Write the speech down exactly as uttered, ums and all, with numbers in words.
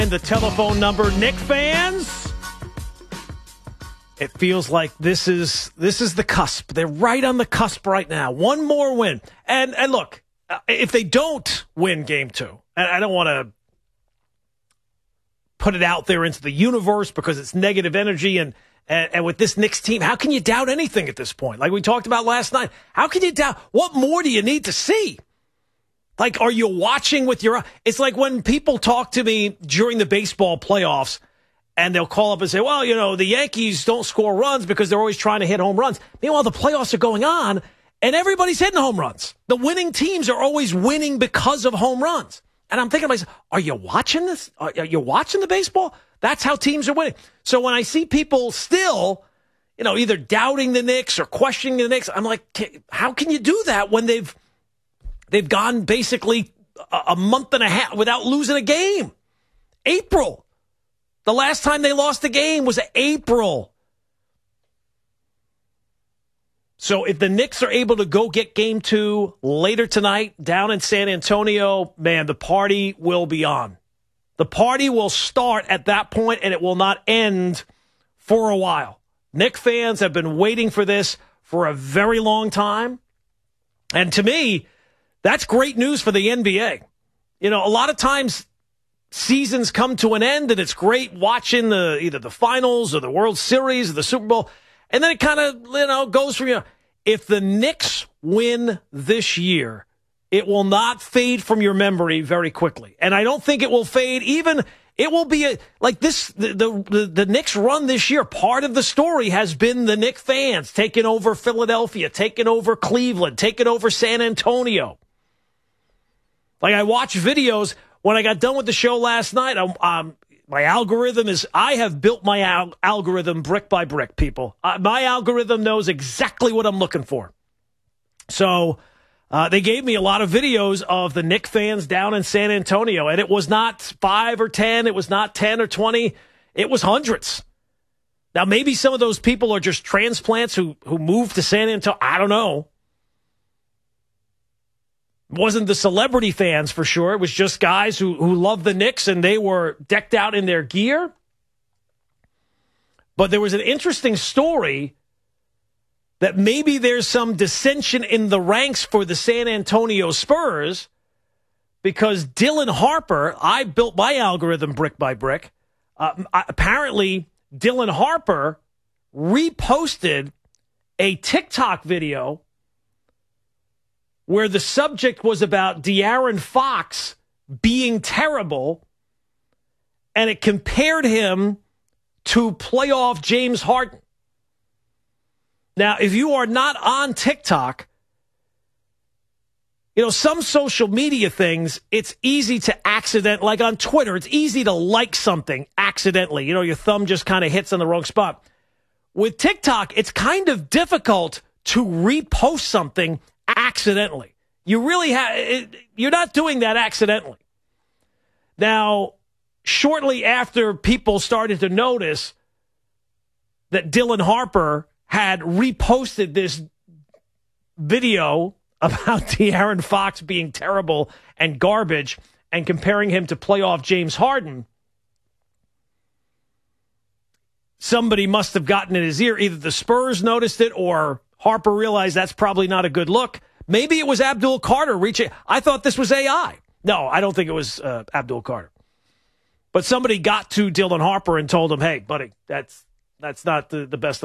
And the telephone number, Knick fans. It feels like this is this is the cusp. They're right on the cusp right now. One more win. And and look, if they don't win game two, and I don't want to put it out there into the universe because it's negative energy, and, and, and with this Knicks team, how can you doubt anything at this point? Like we talked about last night. How can you doubt? What more do you need to see? Like, are you watching with your – it's like when people talk to me during the baseball playoffs and they'll call up and say, well, you know, the Yankees don't score runs because they're always trying to hit home runs. Meanwhile, the playoffs are going on and everybody's hitting home runs. The winning teams are always winning because of home runs. And I'm thinking to myself, are you watching this? Are you watching the baseball? That's how teams are winning. So when I see people still, you know, either doubting the Knicks or questioning the Knicks, I'm like, how can you do that when they've – They've gone basically a month and a half without losing a game. April. The last time they lost a game was April. So if the Knicks are able to go get game two later tonight down in San Antonio, man, the party will be on. The party will start at that point, and it will not end for a while. Knicks fans have been waiting for this for a very long time. And to me, that's great news for the N B A. You know, a lot of times seasons come to an end and it's great watching the either the finals or the World Series or the Super Bowl. And then it kind of, you know, goes from, you know, if the Knicks win this year, it will not fade from your memory very quickly. And I don't think it will fade even, it will be a, like this, the, the, the, the Knicks run this year. Part of the story has been the Knicks fans taking over Philadelphia, taking over Cleveland, taking over San Antonio. Like, I watched videos when I got done with the show last night. Um, um, my algorithm is, I have built my al- algorithm brick by brick, people. Uh, my algorithm knows exactly what I'm looking for. So uh, they gave me a lot of videos of the Knicks fans down in San Antonio, and it was not five or ten. It was not ten or twenty. It was hundreds. Now, maybe some of those people are just transplants who, who moved to San Antonio. I don't know. Wasn't the celebrity fans for sure. It was just guys who, who loved the Knicks and they were decked out in their gear. But there was an interesting story that maybe there's some dissension in the ranks for the San Antonio Spurs because Dylan Harper, I built my algorithm brick by brick. Uh, apparently, Dylan Harper reposted a TikTok video where the subject was about De'Aaron Fox being terrible, and it compared him to playoff James Harden. Now, if you are not on TikTok, you know, some social media things, it's easy to accident, like on Twitter, it's easy to like something accidentally. You know, your thumb just kind of hits on the wrong spot. With TikTok, it's kind of difficult to repost something accidentally. You really have, you're not doing that accidentally. Now, shortly after people started to notice that Dylan Harper had reposted this video about De'Aaron Fox being terrible and garbage and comparing him to playoff James Harden, somebody must have gotten in his ear. Either the Spurs noticed it or Harper realized that's probably not a good look. Maybe it was Abdul Carter reaching. I thought this was A I. No, I don't think it was uh, Abdul Carter. But somebody got to Dylan Harper and told him, hey, buddy, that's that's not the, the best